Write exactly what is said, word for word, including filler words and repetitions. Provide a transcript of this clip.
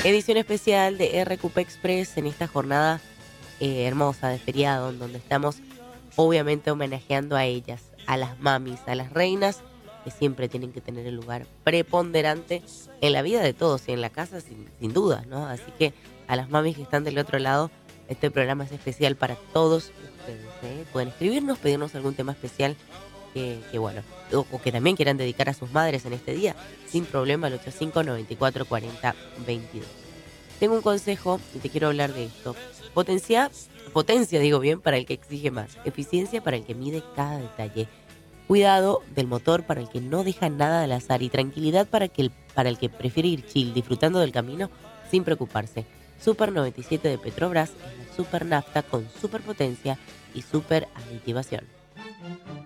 Edición especial de R Q P Express en esta jornada eh, hermosa de feriado, en donde estamos obviamente homenajeando a ellas, a las mamis, a las reinas, que siempre tienen que tener el lugar preponderante en la vida de todos y en la casa sin, sin dudas, ¿no? Así que a las mamis que están del otro lado, este programa es especial para todos ustedes, ¿eh? Pueden escribirnos, pedirnos algún tema especial que, que bueno, o, o que también quieran dedicar a sus madres en este día, sin problema, al ocho cinco, nueve cuatro, cuatro cero, veintidós. Tengo un consejo y te quiero hablar de esto. Potencia, potencia digo bien, para el que exige más. Eficiencia para el que mide cada detalle. Cuidado del motor para el que no deja nada al azar. Y tranquilidad para, que el, para el que prefiere ir chill, disfrutando del camino sin preocuparse. Super noventa y siete de Petrobras es la super nafta con super potencia y super aditivación.